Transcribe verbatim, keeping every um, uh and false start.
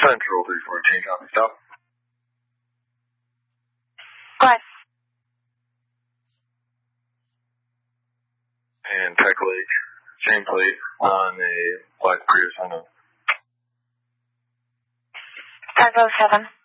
Central three fourteen, copy, stop. Go ahead. And Tech Lake, same plate on a black Prius Honda. five oh seven.